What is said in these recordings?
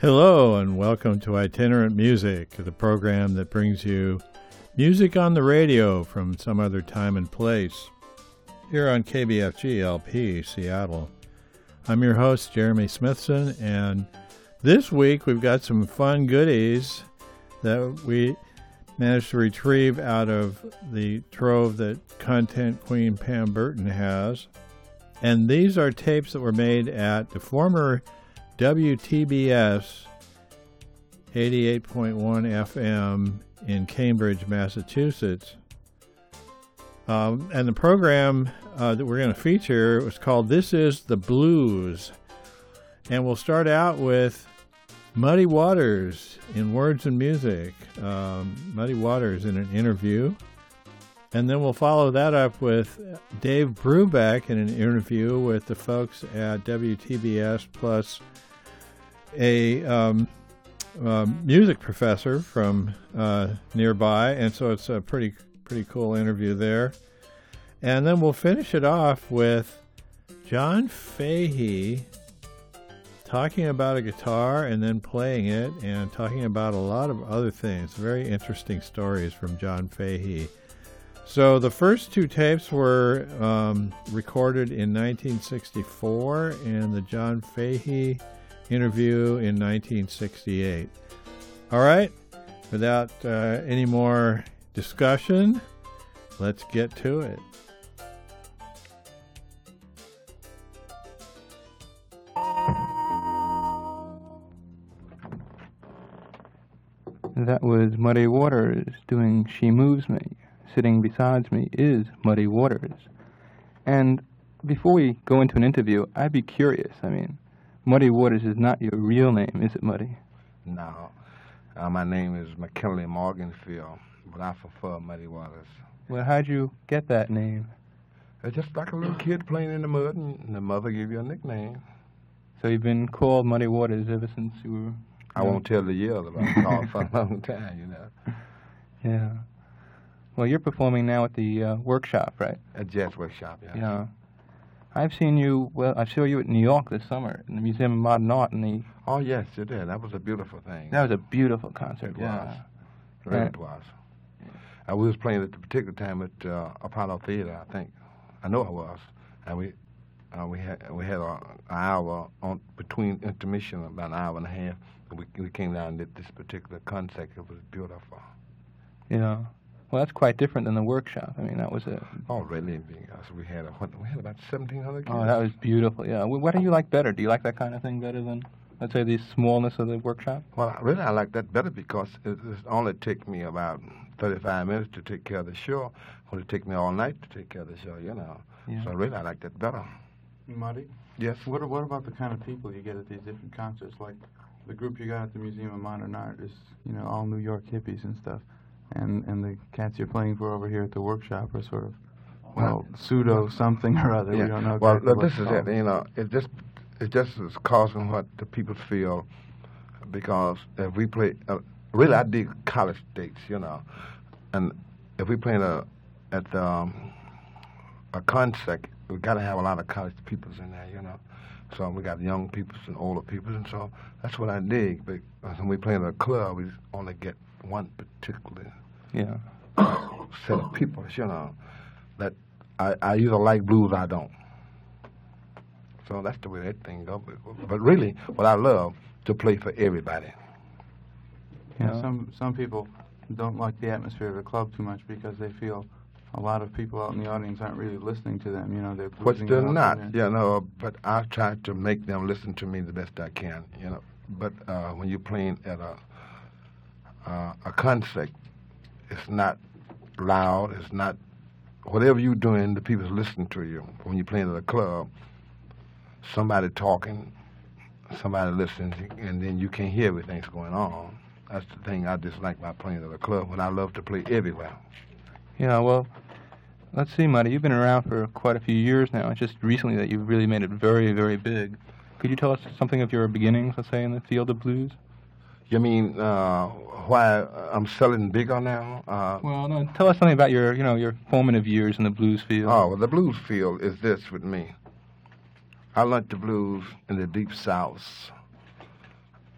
Hello and welcome to Itinerant Music, the program that brings you music on the radio from some other time and place. Here on KBFG LP, Seattle. I'm your host, Jeremy Smithson, and this week we've got some fun goodies that we managed to retrieve out of the trove that Content Queen Pam Burton has. And these are tapes that were made at the former WTBS 88.1 FM in Cambridge, Massachusetts. And the program that we're going to feature was called This Is the Blues. And we'll start out with Muddy Waters in Words and Music. Muddy Waters in an interview. And then we'll follow that up with Dave Brubeck in an interview with the folks at WTBS, plus a music professor from nearby. And so it's a pretty cool interview there. And then we'll finish it off with John Fahey talking about a guitar and then playing it and talking about a lot of other things. Very interesting stories from John Fahey. So the first two tapes were recorded in 1964 and the John Fahey interview in 1968. All right, without any more discussion, let's get to it. That was Muddy Waters doing She Moves Me. Sitting beside me is Muddy Waters. And before we go into an interview, I'd be curious. I mean, Muddy Waters is not your real name, is it, Muddy? No. My name is McKinley Morganfield, but I prefer Muddy Waters. Well, how'd you get that name? It's just like a little kid playing in the mud, and the mother gave you a nickname. So you've been called Muddy Waters ever since you were... I won't tell the years, but I've been called for a long time, you know. Yeah. Well, you're performing now at the workshop, right? At Jazz Workshop, yeah. Yeah. I've seen you, I saw you at New York this summer in the Museum of Modern Art. Oh, yes, you did. That was a beautiful thing. That was a beautiful concert. It was. Really, it was. We was playing at the particular time at Apollo Theater, I think. I know I was. And we had an hour on between intermission, about an hour and a half. We came down and did this particular concert. It was beautiful. Yeah. Well, that's quite different than the workshop. I mean, that was a... Oh, really? Because we had about 1,700 kids. Oh, that was beautiful, yeah. What do you like better? Do you like that kind of thing better than, let's say, the smallness of the workshop? Well, really, I like that better because it only take me about 35 minutes to take care of the show. It would take me all night to take care of the show, you know. Yeah. So really, I like that better. Muddy? Yes? What about the kind of people you get at these different concerts? Like the group you got at the Museum of Modern Art is, all New York hippies and stuff. And the cats you're playing for over here at the workshop are sort of, pseudo something or other. Yeah. We don't know well, exactly this is it. It just is causing what the people feel, because if we play, really I dig college dates, and if we play at a concert, we got to have a lot of college people in there, So we got young people and older people, and so that's what I dig. But when we play in a club, we only get one particular set of people, that I either like blues or I don't. So that's the way that thing goes. But really, what I love to play for everybody. Yeah, some people don't like the atmosphere of a club too much because they feel a lot of people out in the audience aren't really listening to them. They're which they're not. But I try to make them listen to me the best I can. But when you're playing at a concert, it's not loud. It's not whatever you're doing. The people's listening to you. When you're playing at a club, somebody talking, somebody listening, and then you can't hear everything that's going on. That's the thing I dislike about playing at a club. When I love to play everywhere. Yeah, well, let's see, Muddy. You've been around for quite a few years now. It's just recently that you've really made it very, very big. Could you tell us something of your beginnings, let's say, in the field of blues? You mean why I'm selling bigger now? Well, no, tell us something about your formative years in the blues field. Oh, well, the blues field is this with me. I learned the blues in the Deep South.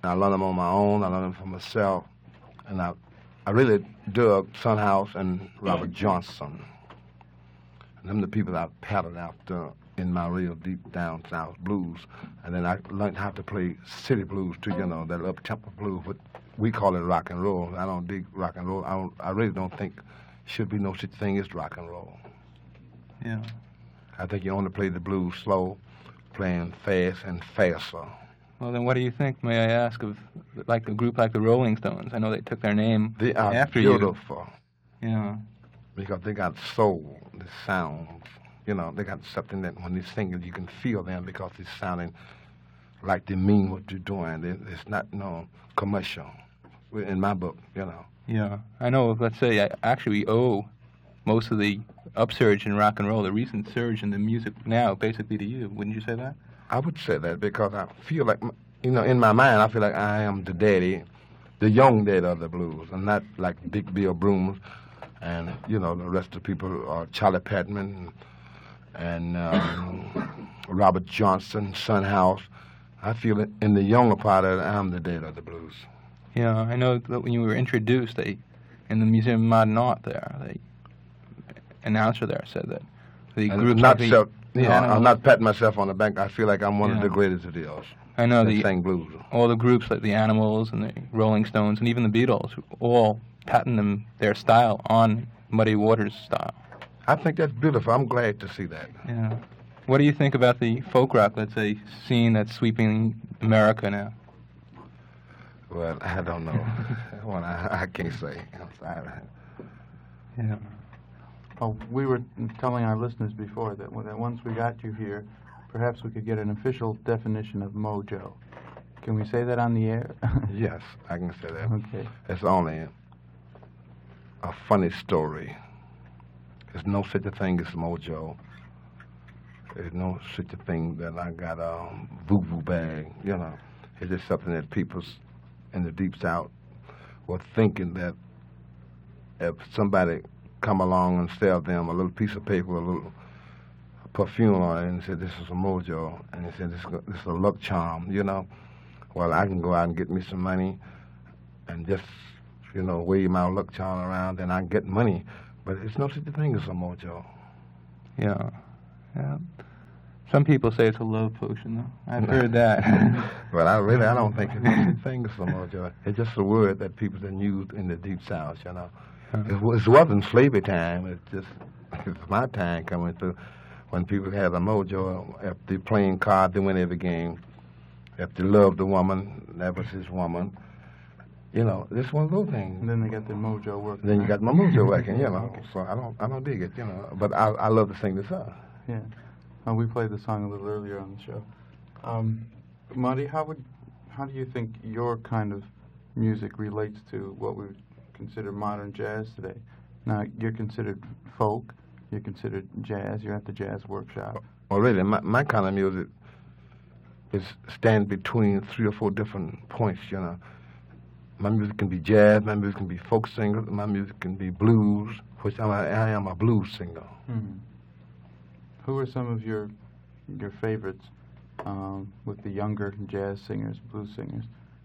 I learned them on my own. I learned them for myself. And I really dug Son House and Robert Johnson. And them the people I paddled after in my real deep down south blues. And then I learned how to play city blues too, you know, that up-tempo blues. But we call it rock and roll. I don't dig rock and roll. I really don't think should be no such thing as rock and roll. Yeah. I think you only play the blues slow, playing fast and faster. Well, then what do you think, may I ask, of like a group like the Rolling Stones? I know they took their name They are after you. beautiful Yeah. because they got soul, the sounds. You know, they got something that when they sing it, you can feel them because it's sounding like they mean what you're doing. It's not no commercial. In my book, you know. Yeah. I know, let's say, actually we owe most of the upsurge in rock and roll, the recent surge in the music now, basically to you. Wouldn't you say that? I would say that because I feel like, you know, in my mind, I feel like I am the daddy, the young daddy of the blues, and not like Dick Bill Brooms and, you know, the rest of the people are Charlie Patman and Robert Johnson, Son House. I feel it in the younger part of it, I'm the daddy of the blues. Yeah, I know that when you were introduced, in the Museum of Modern Art there, the announcer there said that the group not like so, the you know, Animals- I'm not patting myself on the back. I feel like I'm one of Yeah. the greatest of those. I know that sang blues. all the groups like the Animals and the Rolling Stones and even the Beatles all patent their style on Muddy Waters' style. I think that's beautiful. I'm glad to see that. Yeah. What do you think about the folk rock, let's say, scene that's sweeping America now? Well, I don't know. Well, I can't say. I'm sorry. Yeah. Oh, we were telling our listeners before that once we got you here, perhaps we could get an official definition of mojo. Can we say that on the air? Yes, I can say that. Okay. It's only a funny story. There's no such a thing as mojo. There's no such a thing that I got a voo-voo bag, you know. It's just something that people in the Deep South were thinking that if somebody come along and sell them a little piece of paper, a little perfume on it, and said, this is a mojo, and they said, this is a luck charm, you know. Well, I can go out and get me some money and just, you know, wave my luck charm around, and I can get money. But it's no such a thing as a mojo. Yeah. Yeah. Some people say it's a love potion, though. I've heard that. Well, I don't think it's no such thing as a mojo. It's just a word that people then use in the Deep South, you know. It wasn't slavery time. It's just it's my time coming through when people had a mojo. If they playing cards, they win every game. If they loved the woman, that was his woman. You know, this one of those things. And then they got their mojo working. Then you got my mojo working, you know. So I don't dig it, you know. But I love to sing this song. Yeah. We played the song a little earlier on the show. Muddy, how do you think your kind of music relates to what we would consider modern jazz today? Now, you're considered folk, you're considered jazz, you're at the jazz workshop. Well, really, my kind of music is stand between 3 or 4 different points, you know. My music can be jazz, my music can be folk singer, my music can be blues, which I am a blues singer. Mm-hmm. Who are some of your favorites with the younger jazz singers, blues singers?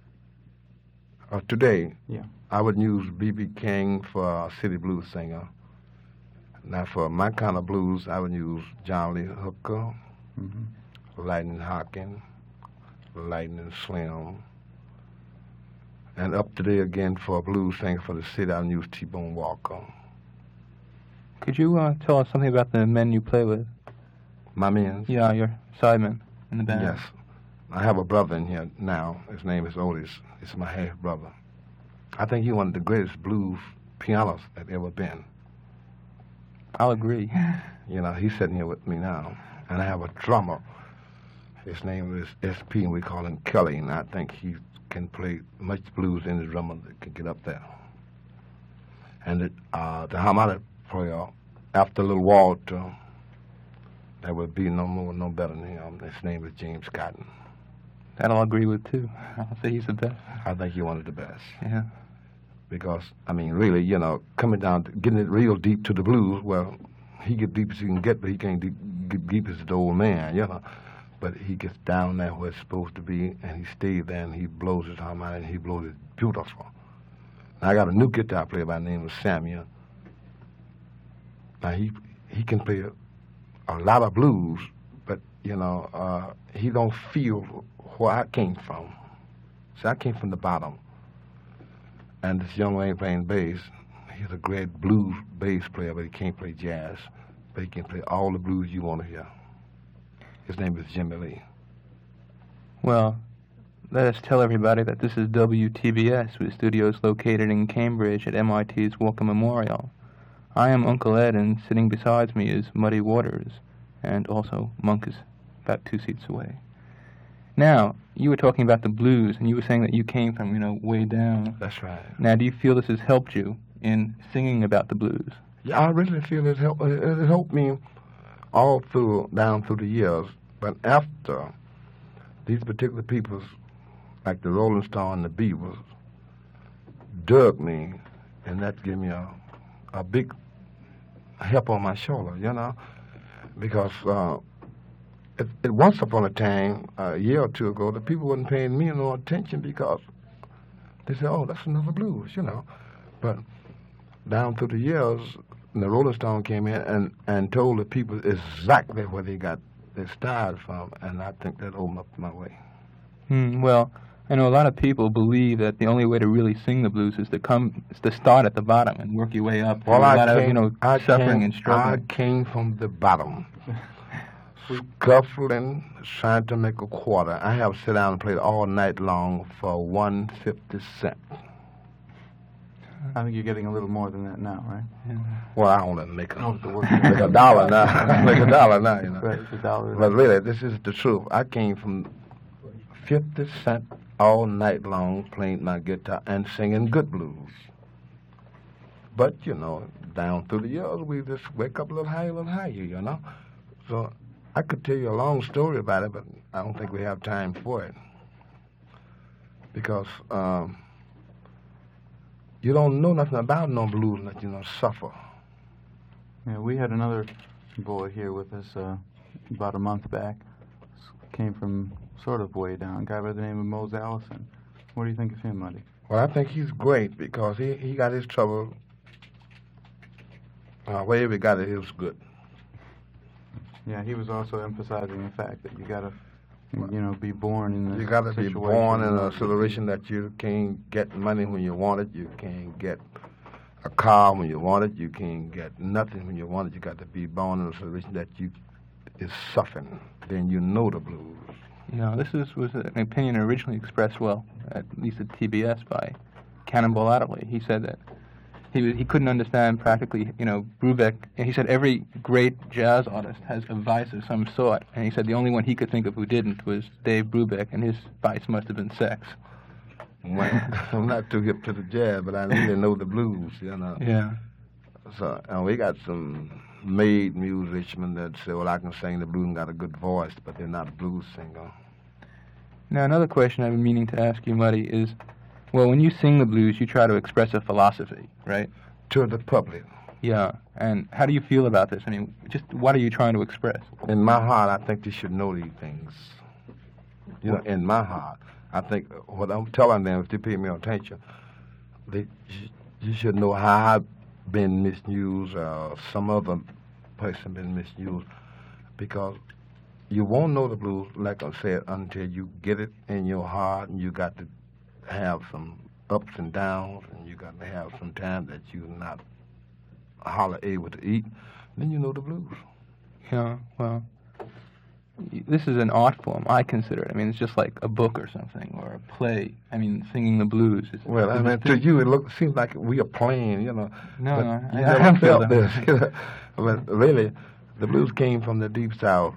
Today, Yeah. I would use B.B. King for a city blues singer. Now, for my kind of blues, I would use John Lee Hooker, Mm-hmm. Lightning Hopkins, Lightning Slim. And up today again for a blues singer for the city, I would use T-Bone Walker. Could you tell us something about the men you play with? My men? Yeah, your sidemen in the band. Yes. I have a brother in here now. His name is Otis. He's my half brother. I think he's one of the greatest blues pianists that ever been. I'll agree. You know, he's sitting here with me now. And I have a drummer. His name is SP, and we call him Kelly. And I think he can play much blues in the drummer that can get up there. And the harmonica player, after Little Walter, there would be no better than him. His name is James Cotton. That I'll agree with, too. I'll say he's the best. I think he's one of the best. Yeah. Because, I mean, really, you know, coming down, getting it real deep to the blues, well, he get deep as he can get, but he can't get deep as the old man, you know. but he gets down there where it's supposed to be, and he stays there, and he blows his harmonica, and he blows it beautiful. Now, I got a new guitar player by the name of Samuel. Now, he can play a lot of blues, but, you know, he don't feel where I came from. See, I came from the bottom. And this young man playing bass, he's a great blues bass player, but he can't play jazz. But he can play all the blues you want to hear. His name is Jimmy Lee. Well, let us tell everybody that this is WTBS, with studios located in Cambridge at MIT's Walker Memorial. I am Uncle Ed, and sitting beside me is Muddy Waters, and also Monk is about 2 seats away. Now, you were talking about the blues, and you were saying that you came from, you know, way down. That's right. Now, do you feel this has helped you in singing about the blues? Yeah, I really feel it helped me all down through the years. But after these particular people, like the Rolling Stones and the Beatles, dug me, and that gave me a big help on my shoulder, you know, because it once upon a time, a year or two ago, the people wasn't paying me no attention because they said, "Oh, that's another blues," you know. But down through the years, the Rolling Stone came in and told the people exactly where they started from, and I think that opened up my way. Well, I know a lot of people believe that the only way to really sing the blues is to start at the bottom and work your way up. Well, suffering and struggling. I came from the bottom, scuffling, trying to make a quarter. I have sit down and played all night long for 1.50 cents. I think you're getting a little more than that now, right? Yeah. Well, I only make Oh, the work. make $1 now. Make $1 now, you know. Right, it's $1. But really, this is the truth. I came from 50 cents all night long playing my guitar and singing good blues. But, you know, down through the years, we just wake up a little higher, you know. So I could tell you a long story about it, but I don't think we have time for it. Because you don't know nothing about no blues unless you don't suffer. Yeah, we had another boy here with us about a month back. Came from sort of way down, a guy by the name of Mose Allison. What do you think of him, Muddy? Well, I think he's great because he got his trouble. Wherever he got it was good. Yeah, he was also emphasizing the fact that you gotta, you know, be born in You got to be born in a situation that you can't get money when you want it. You can't get a car when you want it. You can't get nothing when you want it. You got to be born in a situation that you is suffering. Then you know the blues. You know, this was an opinion originally expressed, well, at least at TBS, by Cannonball Adderley. He said that he couldn't understand practically, you know, Brubeck. And he said every great jazz artist has a vice of some sort. And he said the only one he could think of who didn't was Dave Brubeck, and his vice must have been sex. Well, I'm not too hip to the jazz, but I really know the blues, you know. Yeah. So, and we got some made musicians that say, well, I can sing the blues and got a good voice, but they're not a blues singer. Now, another question I've been meaning to ask you, Muddy, is, well, when you sing the blues, you try to express a philosophy, right? To the public. Yeah. And how do you feel about this? I mean, just what are you trying to express? In my heart, I think you should know these things. You know, in my heart, I think what I'm telling them, if they pay me attention, you should know how I've been misused or some other person been misused, because you won't know the blues, like I said, until you get it in your heart, and you got to have some ups and downs, and you got to have some time that you're not hardly able to eat. Then you know the blues. Yeah, well, this is an art form, I consider it. I mean, it's just like a book or something, or a play. I mean, singing the blues. Well, I mean, to you, it seems like we are playing, you know. No, but I you don't never feel felt that. this. But really, the blues came from the Deep South.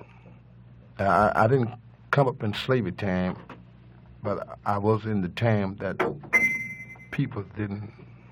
I didn't come up in slavery time, but I was in the time that people didn't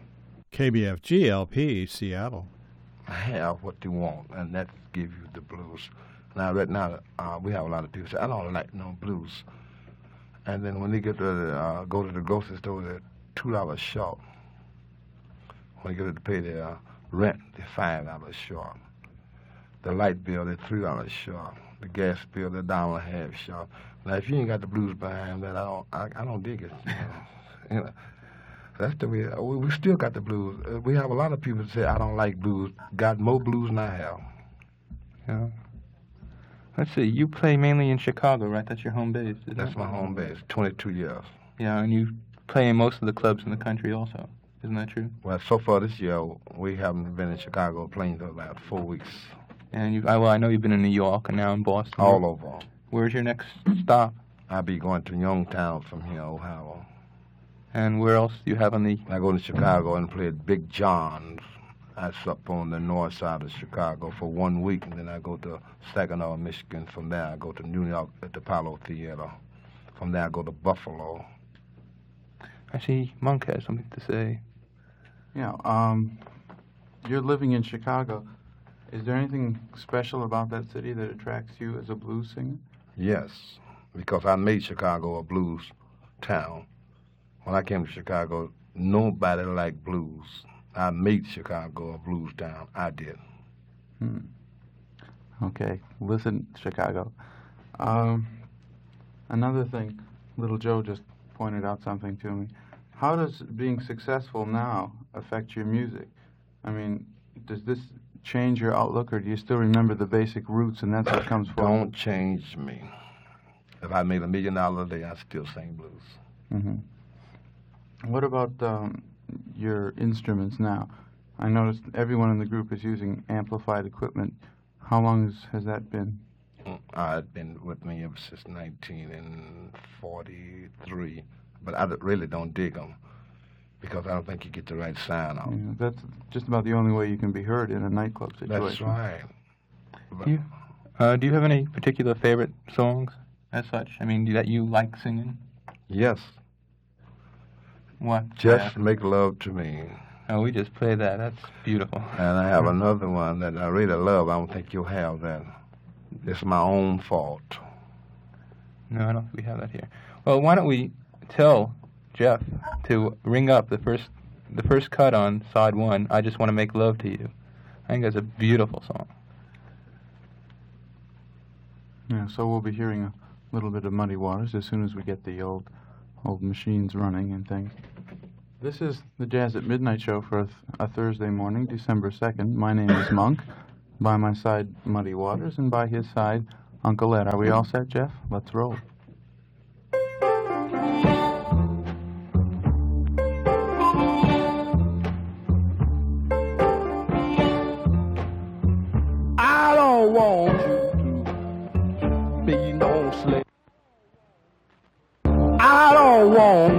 KBFG LP, Seattle. have what they want, and that gives you the blues. Now, right now, we have a lot of people say, I don't like no blues. And then when they get to go to the grocery store, they're $2 short. When they get to pay their rent, they're $5 short. The light bill, they're $3 short. The gas bill, they're $1.50 short. Now, if you ain't got the blues behind that, I don't dig it. You know, that's the way. We still got the blues. We have a lot of people that say I don't like blues. Got more blues than I have. Yeah. Let's see. You play mainly in Chicago, right? That's your home base. That's my home base. 22 years. Yeah, and you play in most of the clubs in the country, also. Isn't that true? Well, so far this year, we haven't been in Chicago playing for about 4 weeks. And I know you've been in New York and now in Boston. All over. Where's your next stop? I'll be going to Youngtown from here, Ohio. And where else do you have on the... I go to Chicago and play at Big John's. That's up on the north side of Chicago for 1 week, and then I go to Saginaw, Michigan. From there, I go to New York at the Apollo Theater. From there, I go to Buffalo. I see Monk has something to say. Yeah, you're living in Chicago. Is there anything special about that city that attracts you as a blues singer? Yes, because I made Chicago a blues town. When I came to Chicago, nobody liked blues. I made Chicago a blues town. I did. Okay, listen, Chicago. Another thing, Little Joe just pointed out something to me. How does being successful now affect your music? I mean, does this change your outlook, or do you still remember the basic roots and that's what comes forward? Don't change me. If I made $1 million a day, I'd still sing blues. What about your instruments now? I noticed everyone in the group is using amplified equipment. How long has that been? I've been with me ever since 1943, but I really don't dig them because I don't think you get the right sound out. Yeah, that's just about the only way you can be heard in a nightclub situation. That's right. Do you have any particular favorite songs as such? I mean, that you like singing? Yes. What? Just Make Love to Me. Oh, we just played that. That's beautiful. And I have another one that I really love. I don't think you'll have that. It's My Own Fault. No, I don't think we have that here. Well, why don't we tell Jeff to ring up the first cut on side 1, I Just Want to Make Love to You. I think that's a beautiful song. Yeah, so we'll be hearing a little bit of Muddy Waters as soon as we get the old machines running and things. This is the Jazz at Midnight show for a Thursday morning, December 2nd. My name is Monk. By my side, Muddy Waters, and by his side, Uncle Ed. Are we all set, Jeff? Let's roll. I don't want you to be no slave. I don't want